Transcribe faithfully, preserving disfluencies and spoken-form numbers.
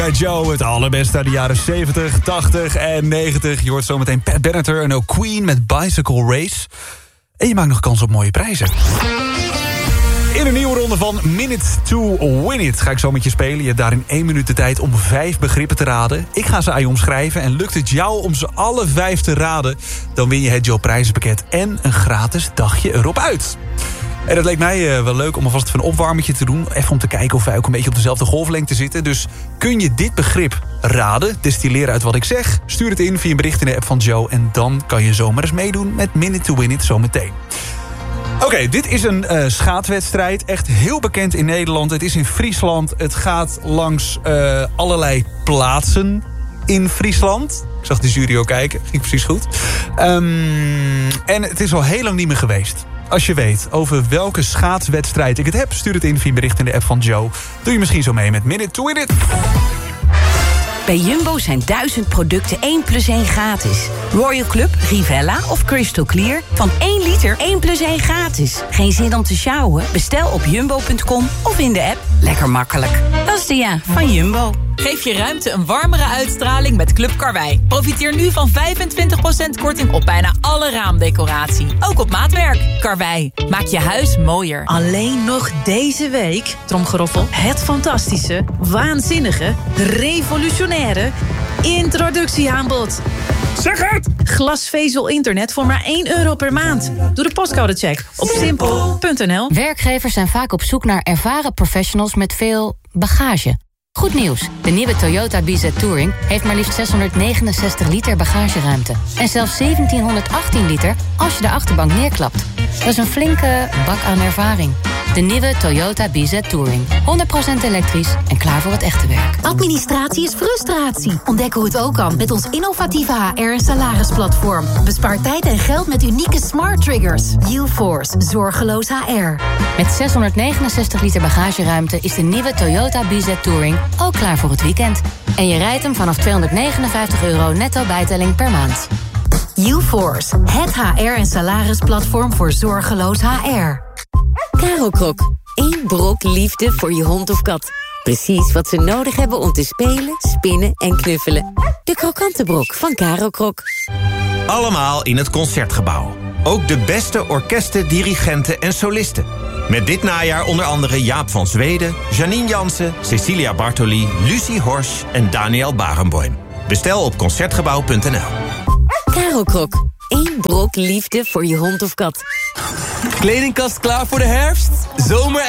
Joe, het allerbeste uit de jaren zeventig, tachtig en negentig. Je hoort zometeen Pat Benatar en ook Queen met Bicycle Race. En je maakt nog kans op mooie prijzen. In een nieuwe ronde van Minute to Win It ga ik zo met je spelen. Je hebt daarin één minuut de tijd om vijf begrippen te raden. Ik ga ze aan je omschrijven en lukt het jou om ze alle vijf te raden... dan win je het Joe prijzenpakket en een gratis dagje erop uit. En het leek mij uh, wel leuk om alvast even een opwarmetje te doen. Even om te kijken of wij ook een beetje op dezelfde golflengte zitten. Dus kun je dit begrip raden, destilleren uit wat ik zeg? Stuur het in via een bericht in de app van Joe... en dan kan je zomaar eens meedoen met Minute to Win It zometeen. Oké, okay, dit is een uh, schaatswedstrijd. Echt heel bekend in Nederland. Het is in Friesland. Het gaat langs uh, allerlei plaatsen in Friesland. Ik zag de jury ook kijken. Ging precies goed. Um, en het is al heel lang niet meer geweest. Als je weet over welke schaatswedstrijd ik het heb... stuur het in via een bericht in de app van Joe. Doe je misschien zo mee met Minute to Win It. Bij Jumbo zijn duizend producten één plus één gratis. Royal Club, Rivella of Crystal Clear. Van één liter één plus één gratis. Geen zin om te sjouwen? Bestel op jumbo punt com of in de app. Lekker makkelijk. Dat is de ja van Jumbo. Geef je ruimte een warmere uitstraling met Club Karwei. Profiteer nu van vijfentwintig procent korting op bijna alle raamdecoratie. Ook op maatwerk. Karwei, maak je huis mooier. Alleen nog deze week, tromgeroffel, het fantastische, waanzinnige, revolutionaire introductieaanbod. Zeg het! Glasvezel internet voor maar één euro per maand. Doe de postcodecheck op simpel punt n l. Werkgevers zijn vaak op zoek naar ervaren professionals met veel bagage. Goed nieuws, de nieuwe Toyota B Z Touring heeft maar liefst zeshonderdnegenenzestig liter bagageruimte. En zelfs zeventienhonderdachttien liter als je de achterbank neerklapt. Dat is een flinke bak aan ervaring. De nieuwe Toyota B Z Touring. honderd procent elektrisch en klaar voor het echte werk. Administratie is frustratie. Ontdek hoe het ook kan met ons innovatieve H R- en salarisplatform. Bespaar tijd en geld met unieke smart triggers. UForce, zorgeloos H R. Met zeshonderdnegenenzestig liter bagageruimte is de nieuwe Toyota B Z Touring ook klaar voor het weekend. En je rijdt hem vanaf tweehonderdnegenenvijftig euro netto bijtelling per maand. UForce, het H R- en salarisplatform voor zorgeloos H R. Karelkrok, één brok liefde voor je hond of kat. Precies wat ze nodig hebben om te spelen, spinnen en knuffelen. De krokante brok van Karelkrok. Allemaal in het Concertgebouw. Ook de beste orkesten, dirigenten en solisten. Met dit najaar onder andere Jaap van Zweden, Janine Jansen, Cecilia Bartoli, Lucie Horsch en Daniel Barenboim. Bestel op concertgebouw punt n l. Karelkrok, één brok liefde voor je hond of kat. Kledingkast klaar voor de herfst? Zomer